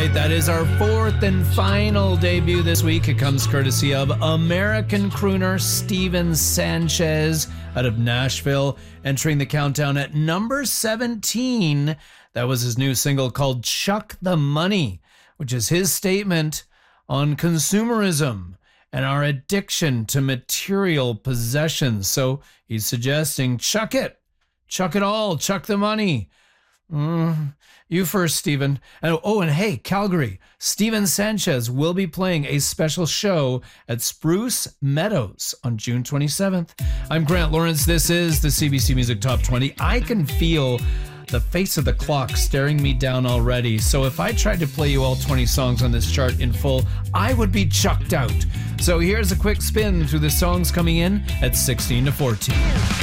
right, that is our fourth and final debut this week. It comes courtesy of American crooner Steven Sanchez out of Nashville, entering the countdown at number 17. That was his new single called Chuck the Money, which is his statement on consumerism and our addiction to material possessions. So he's suggesting chuck it all, chuck the money. You first, Steven. And hey, Calgary, Steven Sanchez will be playing a special show at Spruce Meadows on June 27th. I'm Grant Lawrence. This is the CBC Music Top 20. I can feel the face of the clock staring me down already. So if I tried to play you all 20 songs on this chart in full, I would be chucked out. So here's a quick spin through the songs coming in at 16 to 14.